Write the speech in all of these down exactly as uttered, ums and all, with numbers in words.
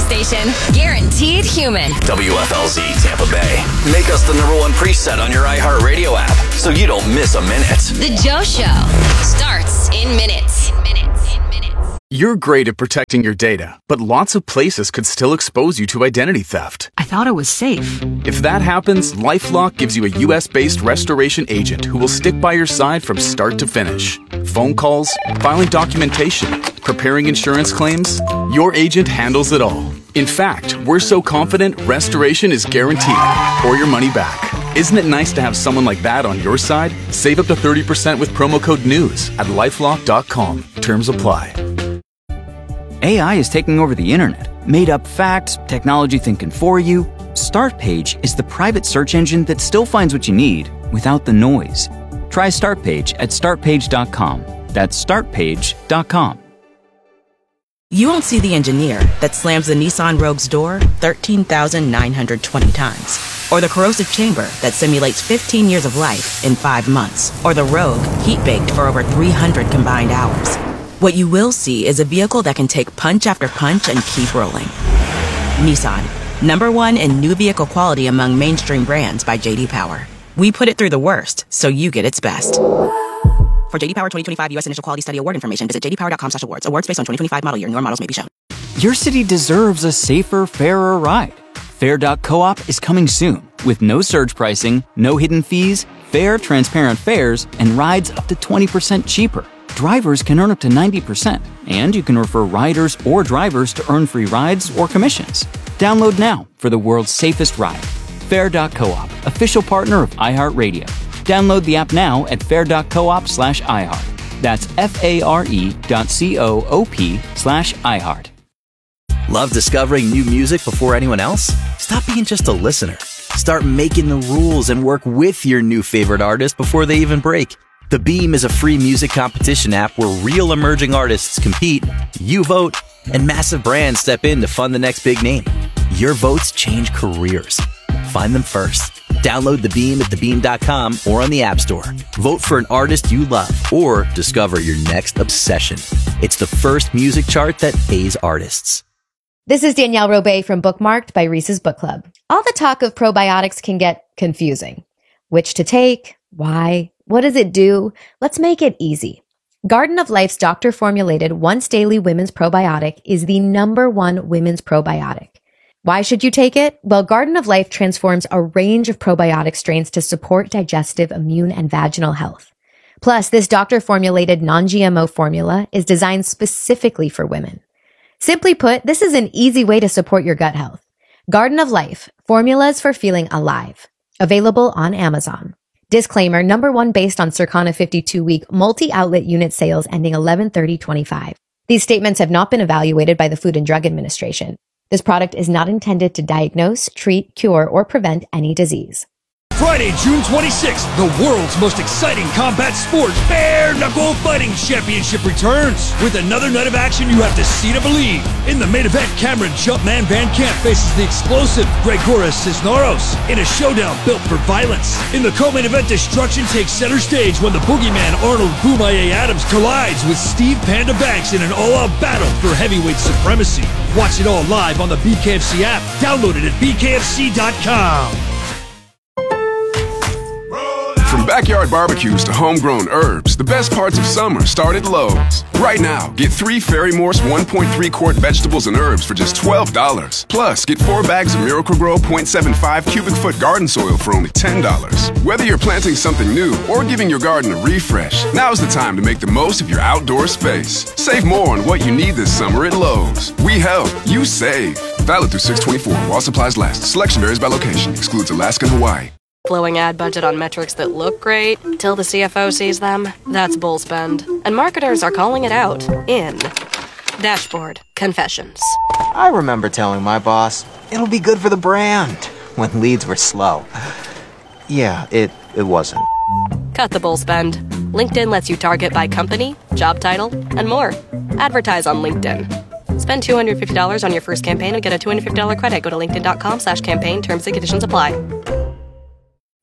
station. Guaranteed human. W F L Z Tampa Bay. Make us the number one preset on your iHeartRadio app so you don't miss a minute. The Joe Show starts in minutes. In minutes. In minutes. You're great at protecting your data, but lots of places could still expose you to identity theft. I thought it was safe. If that happens, LifeLock gives you a U S-based restoration agent who will stick by your side from start to finish. Phone calls, filing documentation, preparing insurance claims, your agent handles it all. In fact, we're so confident restoration is guaranteed or your money back. Isn't it nice to have someone like that on your side? Save up to thirty percent with promo code NEWS at lifelock dot com. Terms apply. A I is taking over the internet. Made up facts, technology thinking for you. Startpage is the private search engine that still finds what you need without the noise. Try Startpage at start page dot com. That's start page dot com. You won't see the engineer that slams the Nissan Rogue's door thirteen thousand nine hundred twenty times. Or the corrosive chamber that simulates fifteen years of life in five months. Or the Rogue heat-baked for over three hundred combined hours. What you will see is a vehicle that can take punch after punch and keep rolling. Nissan, number one in new vehicle quality among mainstream brands by J D Power. We put it through the worst, so you get its best. For J D Power twenty twenty-five U S Initial Quality Study Award information, visit j d power dot com slash awards. Awards based on twenty twenty-five model year. Newer models may be shown. Your city deserves a safer, fairer ride. Fair dot coop is coming soon with no surge pricing, no hidden fees, fair, transparent fares, and rides up to twenty percent cheaper. Drivers can earn up to ninety percent, and you can refer riders or drivers to earn free rides or commissions. Download now for the world's safest ride. Fair dot coop, official partner of iHeartRadio. Download the app now at fair dot coop slash iHeart. That's F-A-R-E dot C-O-O-P slash iHeart. Love discovering new music before anyone else? Stop being just a listener. Start making the rules and work with your new favorite artist before they even break. The Beam is a free music competition app where real emerging artists compete, you vote, and massive brands step in to fund the next big name. Your votes change careers. Find them first. Download The Beam at the beam dot com or on the App Store. Vote for an artist you love or discover your next obsession. It's the first music chart that pays artists. This is Danielle Robay from Bookmarked by Reese's Book Club. All the talk of probiotics can get confusing. Which to take? Why? What does it do? Let's make it easy. Garden of Life's doctor-formulated once-daily women's probiotic is the number one women's probiotic. Why should you take it? Well, Garden of Life transforms a range of probiotic strains to support digestive, immune, and vaginal health. Plus, this doctor-formulated non-G M O formula is designed specifically for women. Simply put, this is an easy way to support your gut health. Garden of Life, formulas for feeling alive. Available on Amazon. Disclaimer, number one based on Circana fifty-two week multi-outlet unit sales ending eleven thirty twenty-five. These statements have not been evaluated by the Food and Drug Administration. This product is not intended to diagnose, treat, cure, or prevent any disease. Friday, June twenty-sixth, the world's most exciting combat sport, Bare Knuckle Fighting Championship returns with another night of action you have to see to believe. In the main event, Cameron Jumpman Van Camp faces the explosive Gregoras Cisneros in a showdown built for violence. In the co-main event, destruction takes center stage when the boogeyman Arnold Boomaye Adams collides with Steve Panda Banks in an all-out battle for heavyweight supremacy. Watch it all live on the B K F C app. Download it at b k f c dot com. From backyard barbecues to homegrown herbs, the best parts of summer start at Lowe's. Right now, get three Fairy Morse one point three quart vegetables and herbs for just twelve dollars. Plus, get four bags of Miracle-Gro point seven five cubic foot garden soil for only ten dollars. Whether you're planting something new or giving your garden a refresh, now's the time to make the most of your outdoor space. Save more on what you need this summer at Lowe's. We help, you save. Valid through six twenty-four while supplies last. Selection varies by location. Excludes Alaska and Hawaii. Blowing ad budget on metrics that look great till the C F O sees them? That's bull spend. And marketers are calling it out in Dashboard Confessions. I remember telling my boss, it'll be good for the brand, when leads were slow. Yeah, it, it wasn't. Cut the bull spend. LinkedIn lets you target by company, job title, and more. Advertise on LinkedIn. Spend two hundred fifty dollars on your first campaign and get a two hundred fifty dollars credit. Go to linkedin dot com slash campaign. Terms and conditions apply.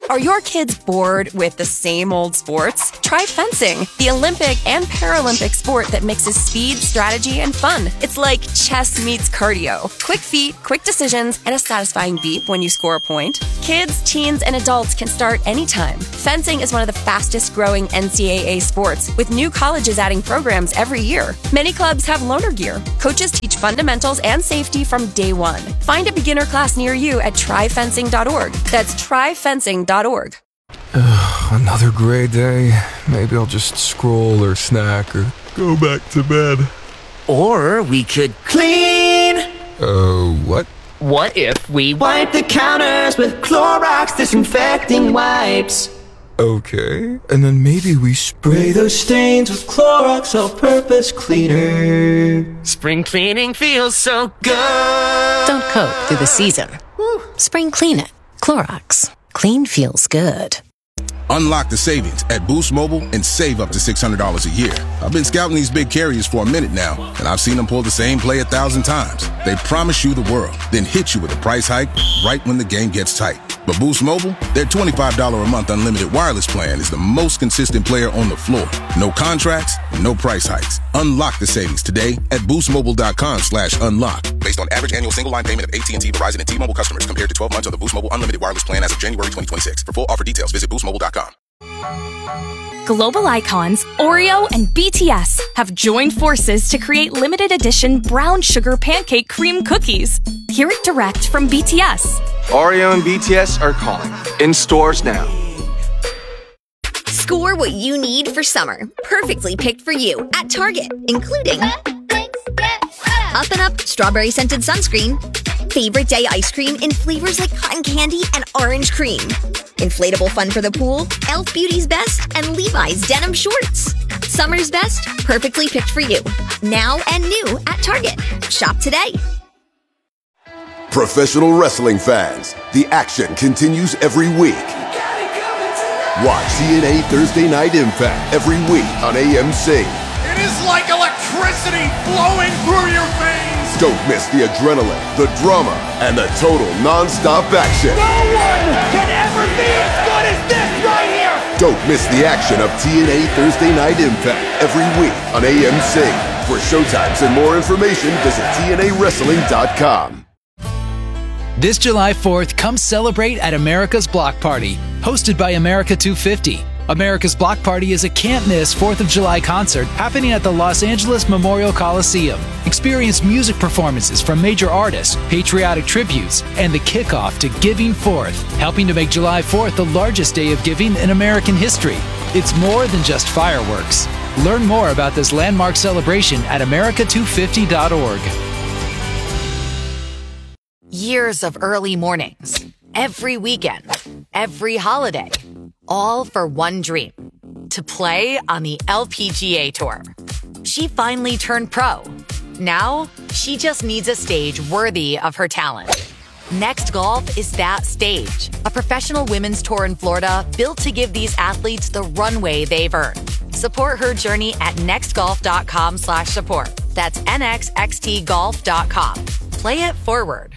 Are your kids bored with the same old sports? Try fencing, the Olympic and Paralympic sport that mixes speed, strategy, and fun. It's like chess meets cardio. Quick feet, quick decisions, and a satisfying beep when you score a point. Kids, teens, and adults can start anytime. Fencing is one of the fastest growing N C double A sports, with new colleges adding programs every year. Many clubs have loaner gear. Coaches teach fundamentals and safety from day one. Find a beginner class near you at try fencing dot org. That's try fencing dot org. Ugh, another gray day. Maybe I'll just scroll or snack or go back to bed. Or we could clean. Oh, uh, what? What if we wipe the counters with Clorox disinfecting wipes? Okay, and then maybe we spray those stains with Clorox all-purpose cleaner. Spring cleaning feels so good. Don't coat through the season. Woo. Spring clean it. Clorox. Clean feels good. Unlock the savings at Boost Mobile and save up to six hundred dollars a year. I've been scouting these big carriers for a minute now, and I've seen them pull the same play a thousand times. They promise you the world, then hit you with a price hike right when the game gets tight. But Boost Mobile, their twenty-five dollars a month unlimited wireless plan is the most consistent player on the floor. No contracts, no price hikes. Unlock the savings today at boostmobile.com slash unlock. Based on average annual single line payment of A T and T, Verizon, and T-Mobile customers compared to twelve months of the Boost Mobile unlimited wireless plan as of January twenty twenty-six. For full offer details, visit boost mobile dot com. Global icons Oreo and B T S have joined forces to create limited edition brown sugar pancake cream cookies. Hear it direct from B T S. Oreo and B T S are calling. In stores now. Score what you need for summer. Perfectly picked for you at Target, including Up and Up strawberry scented sunscreen, favorite day ice cream in flavors like cotton candy and orange cream, inflatable fun for the pool, e l f Beauty's Best, and Levi's denim shorts. Summer's best, perfectly picked for you. Now and new at Target. Shop today. Professional wrestling fans, the action continues every week. Watch T N A Thursday Night Impact every week on A M C. It is like electricity flowing through your veins. Don't miss the adrenaline, the drama, and the total non-stop action. No one can ever be as good as this right here. Don't miss the action of T N A Thursday Night Impact every week on A M C. For showtimes and more information, visit T N A wrestling dot com. This July fourth, come celebrate at America's Block Party, hosted by America two fifty. America's Block Party is a can't-miss fourth of July concert happening at the Los Angeles Memorial Coliseum. Experience music performances from major artists, patriotic tributes, and the kickoff to Giving Fourth, helping to make July fourth the largest day of giving in American history. It's more than just fireworks. Learn more about this landmark celebration at america two fifty dot org. Years of early mornings, every weekend, every holiday, all for one dream, to play on the L P G A Tour. She finally turned pro. Now, she just needs a stage worthy of her talent. Next Golf is that stage, a professional women's tour in Florida built to give these athletes the runway they've earned. Support her journey at nextgolf.com slash support. That's N X X T golf dot com. Play it forward.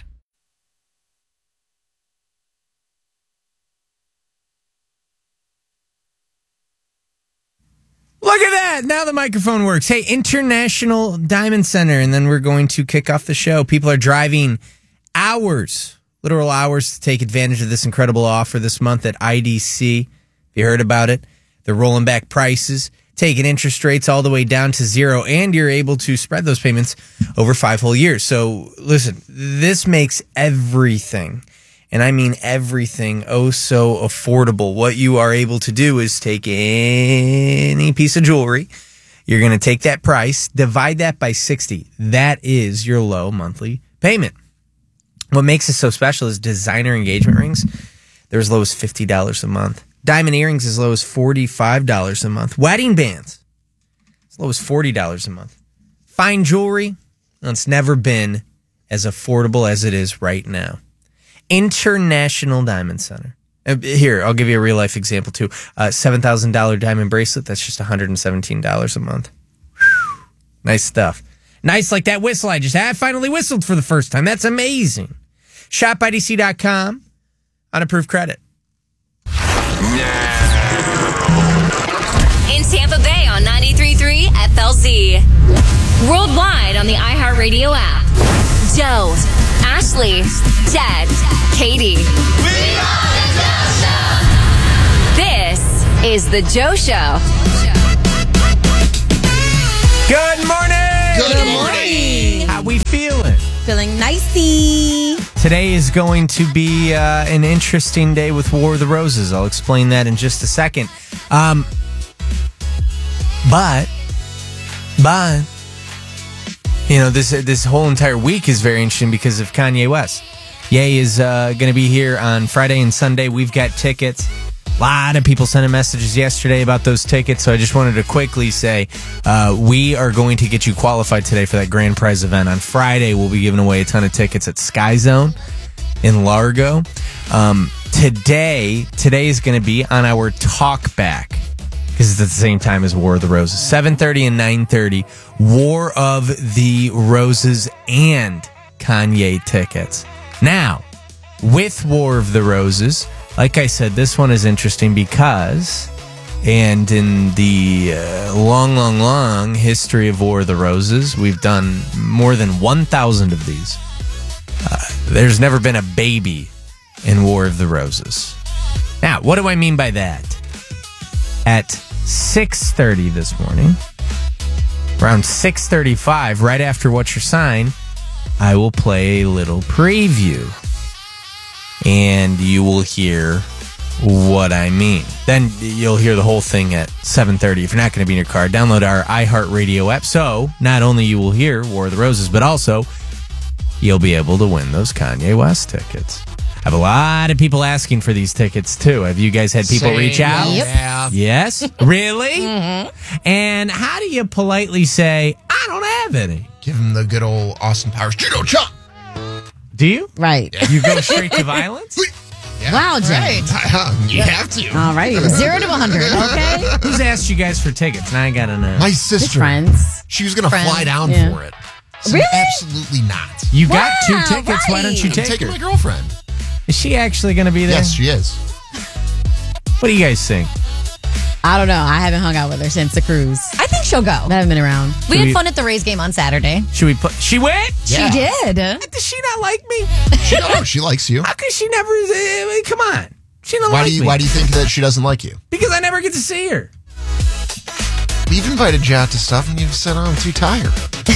Look at that! Now the microphone works. Hey, International Diamond Center, and then we're going to kick off the show. People are driving hours, literal hours, to take advantage of this incredible offer this month at I D C. Have you heard about it? They're rolling back prices, taking interest rates all the way down to zero, and you're able to spread those payments over five whole years. So listen, this makes everything, and I mean everything, oh so affordable. What you are able to do is take any piece of jewelry. You're going to take that price, divide that by sixty. That is your low monthly payment. What makes it so special is designer engagement rings. They're as low as fifty dollars a month. Diamond earrings as low as forty-five dollars a month. Wedding bands as low as forty dollars a month. Fine jewelry, well, it's never been as affordable as it is right now. International Diamond Center. Uh, here, I'll give you a real life example too. Uh, seven thousand dollars diamond bracelet, that's just one hundred seventeen dollars a month. Whew. Nice stuff. Nice like that whistle I just had. I finally whistled for the first time. That's amazing. shop I D C dot com on approved credit. In Tampa Bay on ninety-three point three F L Z. Worldwide on the iHeartRadio app. Joe, Ashley, Jed, Katie. We are the Joe Show! This is the Joe Show. Good morning! Good morning! How we feeling? Feeling nicey. Today is going to be uh, an interesting day with War of the Roses. I'll explain that in just a second. Um, but, but, you know, this this whole entire week is very interesting because of Kanye West. Ye is uh, going to be here on Friday and Sunday. We've got tickets. A lot of people sending messages yesterday about those tickets, so I just wanted to quickly say uh, we are going to get you qualified today for that grand prize event. On Friday, we'll be giving away a ton of tickets at Sky Zone in Largo. Um, today, today is going to be on our Talk Back, because it's at the same time as War of the Roses. seven thirty and nine thirty, War of the Roses and Kanye tickets. Now, with War of the Roses, like I said, this one is interesting because, and in the uh, long, long, long history of War of the Roses, we've done more than one thousand of these. Uh, there's never been a baby in War of the Roses. Now, what do I mean by that? At six thirty this morning, around six thirty-five, right after What's Your Sign, I will play a little preview. And you will hear what I mean. Then you'll hear the whole thing at seven thirty. If you're not going to be in your car, download our iHeartRadio app. So not only you will hear War of the Roses, but also you'll be able to win those Kanye West tickets. I have a lot of people asking for these tickets, too. Have you guys had people Same. reach out? Yep. Yeah. Yes? Really? Mm-hmm. And how do you politely say, I don't have any? Give him the good old Austin Powers judo chop. Do you? Right. You go straight to violence? Yeah. Wow, Jay. Right. You have to. All right. Zero to one hundred, okay? Who's asked you guys for tickets? Now I got to know. My sister. His friends. She was going to Friends. fly down Yeah. for it. So Really? Absolutely not. You Wow, got two tickets. Why don't you I'm take taking her? my girlfriend. Is she actually going to be there? Yes, she is. What do you guys think? I don't know. I haven't hung out with her since the cruise. I think she'll go. I haven't been around. We Should had we- fun at the Rays game on Saturday. Should we put? She went. Yeah. She did. Does she not like me? She, oh, she likes you. How could she never? I mean, come on. She don't Why like do you me. Why do you think that she doesn't like you? Because I never get to see her. We've invited you out to stuff, and you've said, "Oh, I'm too tired,"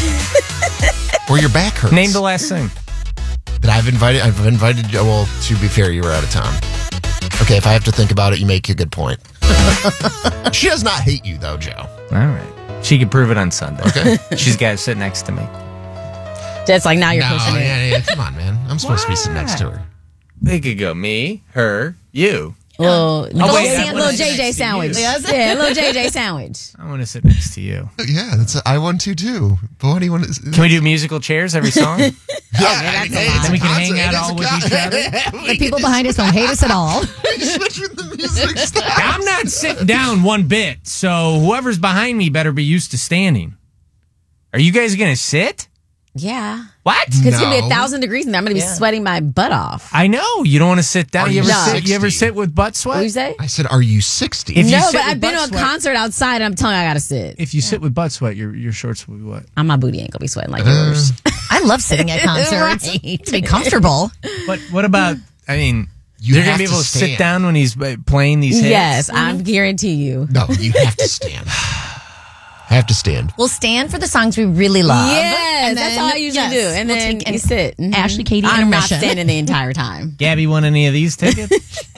or your back hurts. Name the last thing. That I've invited. I've invited you. Well, to be fair, you were out of town. Okay, if I have to think about it, you make a good point. She does not hate you, though, Joe. All right. She can prove it on Sunday. Okay. She's got to sit next to me. Just like now you're no, pushing it. yeah, yeah, come on, man. I'm supposed to be sitting next to her. They could go me, her, you. Little, little, wait, I sa- wanna little sit J next J to sandwich. you. Yeah, little J J sandwich. I want to sit next to you. Yeah, that's a, I want to too. But what do you want to? Can we do musical chairs every song? Yeah, that's a lot. Then we can hang It out is all a with con- each other. The people behind us don't hate us at all. Switch with the music style. I'm not sitting down one bit, so whoever's behind me better be used to standing. Are you guys going to sit? Yeah. What? Because it's going to be No. a thousand degrees and I'm going to be Yeah. sweating my butt off. I know. You don't want to sit down. Are You ever, you sit, you ever sixty? sit with butt sweat? What do you say? I said, "Are you sixty?" If you no, sit but with I've been butt to a sweat- concert outside and I'm telling you I got to sit. If you sit with butt sweat, your your shorts will be what? I'm my booty ain't going to be sweating like Uh, yours. I love sitting at concerts to be comfortable. But what about, I mean, You you're have going to be able to to sit stand. down when he's uh, playing these hits? Yes, I guarantee you. No, you have to stand. Have to stand. We'll stand for the songs we really love. Yes, and that's then- all I usually yes, do. And we'll then take you an sit. Mhm. Ashley, Katie, I'm not intermission. standing the entire time. Gabby won any of these tickets?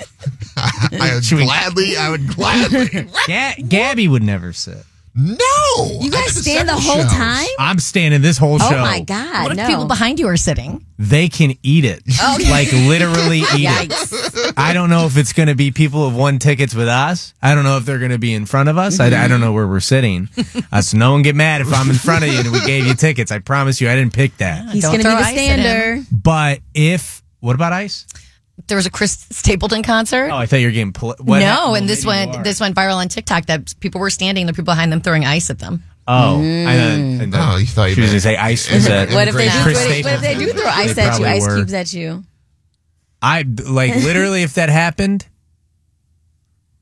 I would Should we- gladly. I would gladly. Ga- Gabby would never sit. No, You I've guys been to stand the several whole shows. time? I'm standing this whole show. Oh my God. What if no. people behind you are sitting? They can eat it. Okay. Like literally eat it. Yikes. I don't know if it's going to be people who've won tickets with us. I don't know if they're going to be in front of us. I, I don't know where we're sitting. Uh, so no one get mad if I'm in front of you and we gave you tickets. I promise you I didn't pick that. He's Don't going to be throw the ice at him. stander. But if, what about ice? There was a Chris Stapleton concert. Oh, I thought you were getting, poli- what no, happened? and this Maybe you went are. this went viral on TikTok that people were standing, the people behind them throwing ice at them. Oh, I, I, I, Oh, you thought you she was going meant- to say ice was at What if, they do, Chris what, if, what if they Stapleton. do throw ice They at you, probably ice were. cubes at you? I, like, literally, if that happened,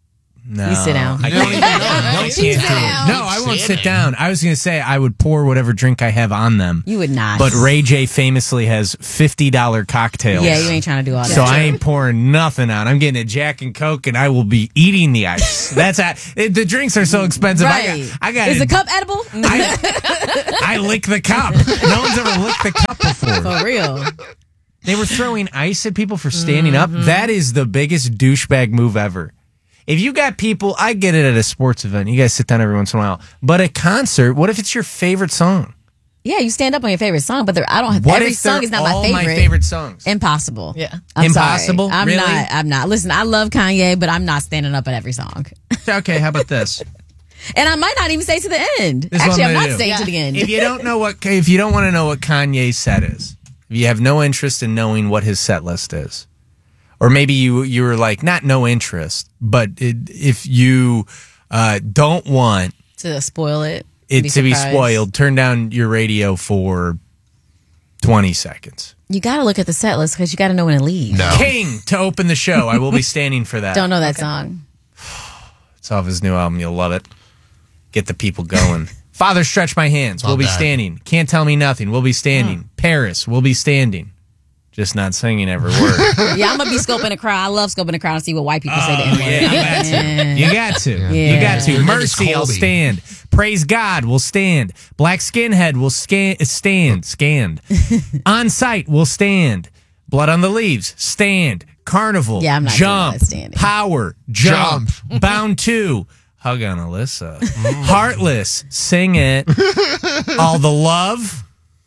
No. You sit down. I can't, no, I can't do it. No, I won't sit down. I was going to say I would pour whatever drink I have on them. You would not. But Ray J famously has fifty dollars cocktails. Yeah, you ain't trying to do all that. So I ain't pouring nothing on. I'm getting a Jack and Coke, and I will be eating the ice. That's how, it, the drinks are so expensive. Right. I got. I got Is it. the cup edible? I, I lick the cup. No one's ever licked the cup before. For real. They were throwing ice at people for standing Mm-hmm. up. That is the biggest douchebag move ever. If you got people, I get it at a sports event. You guys sit down every once in a while. But at concert, what if it's your favorite song? Yeah, you stand up on your favorite song, but there, I don't have What every if they're song is not all my favorite. my favorite songs? Impossible. Yeah. Impossible? I'm Really? not. I'm not. Listen, I love Kanye, but I'm not standing up at every song. Okay, how about this? And I might not even stay to the end. This is what Actually, I'm gonna not do. staying to the end. If you don't know what, if you don't want to know what Kanye's set is, if you have no interest in knowing what his set list is, or maybe you you were like not no interest, but it, if you uh, don't want to spoil it, it be to be surprised. spoiled, turn down your radio for twenty seconds. You got to look at the set list because you got to know when to leave. King to open the show. I will be standing for that. Don't know that song. It's off his new album. You'll love it. Get the people going. Father, stretch my hands. All We'll be that. standing. Can't tell me nothing. We'll be standing. Paris. We'll be standing. Just not singing every word. Yeah, I'm gonna be scoping the crowd. I love scoping the crowd and see what white people say to Oh, N-word. yeah, you got to. You got to. Yeah. You got to. Your name is Mercy, I'll Colby. stand. Praise God, will stand. Black skinhead will scan, stand. Scanned. On site will stand. Blood on the leaves, stand. Carnival, Yeah, I'm not doing jump. that standing. Power, jump. Bound to. Hug on Alyssa. Heartless, sing it. All the love.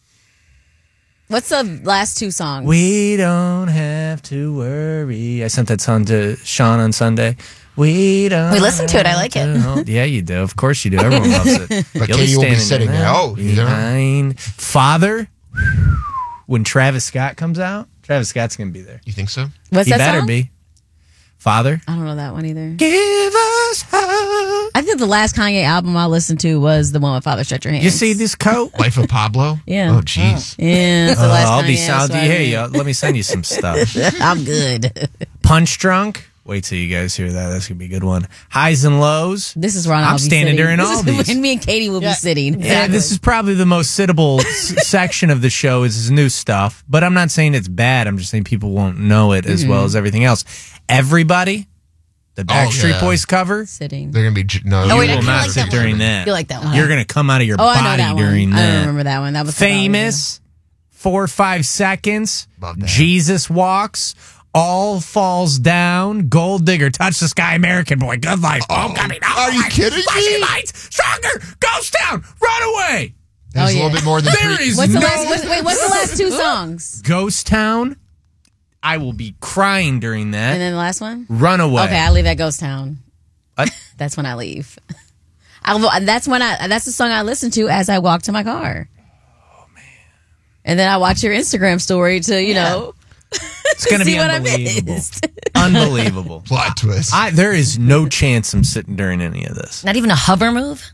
What's the last two songs? We don't have to worry. I sent that song to Sean on Sunday. We don't. We listened to it. I like it. have to- Yeah, you do. Of course you do. Everyone loves it. But You'll Katie will be standing sitting there. there. Oh, you don't? Behind Father. When Travis Scott comes out, Travis Scott's gonna be there. You think so? What's he that better song? be. Father. I don't know that one either. Give us hope. I think the last Kanye album I listened to was the one with Father Stretch Your Hands. You see this coat? Life of Pablo? Yeah. Oh, jeez. Yeah, that's the Oh, last I'll be Kanye sound. album I Hey, read. yo, let me send you some stuff. I'm good. Punch Drunk. Wait till you guys hear that. That's gonna be a good one. Highs and lows. This is where I'll I'm be standing sitting. during This all is these. when me and Katie will be sitting. Yeah, this is probably the most sittable s- section of the show is his new stuff. But I'm not saying it's bad. I'm just saying people won't know it as Mhm. well as everything else. Everybody, the Backstreet yeah. Boys cover. Sitting. They're going to be. j- No, You wait, I will kinda not like sit that during one. that. You like that one? You're going to come out of your Oh, I know body that one. during I that. don't remember that one. That was Famous, four or five seconds. Jesus Walks. All falls down. Gold Digger. Touch the Sky. American Boy. Good Life. Homecoming. Oh, are you kidding Flashing me? Lights. Stronger. Ghost Town. Run away. There's Oh, a little yeah. bit more than There three. is What's the no last? What's, wait, what's the last two songs? Ghost Town. I will be crying during that. And then the last one? Runaway. Okay, I leave at Ghost Town. What? That's when I leave. I, that's when I. That's the song I listen to as I walk to my car. Oh man! And then I watch your Instagram story to you know. It's going to see be what I unbelievable. missed. Unbelievable. Plot twist. I, there is no chance I'm sitting during any of this. Not even a hover move?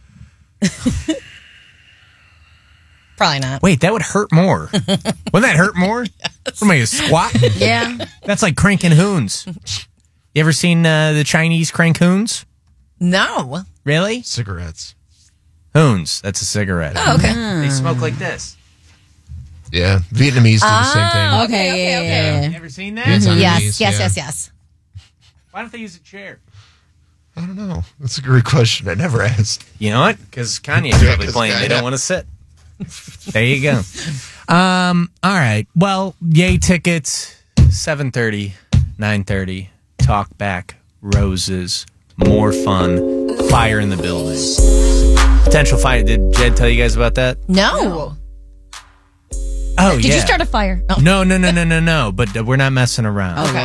Probably not. Wait, that would hurt more. Wouldn't that hurt more? Somebody a squat? Yeah. That's like cranking hoons. You ever seen uh, the Chinese crank hoons? No. Really? Cigarettes. Hoons. That's a cigarette. Oh, okay. They smoke like this. Yeah. Vietnamese do the same thing. Oh, okay, yeah, yeah, yeah. You ever seen that? Vietnamese, Yes, yes, yeah. yes, yes. Why don't they use a chair? I don't know. That's a great question. I never asked. You know what? Because Kanye's probably 'cause playing. Kanye- They don't want to sit. There you go. Um, all right. Well, yay tickets, seven thirty, nine thirty, talk back, roses, more fun, fire in the building. Potential fire. Did Jed tell you guys about that? No. Oh, Did yeah. you start a fire? Oh. No, no, no, no, no, no. But uh, we're not messing around. Okay.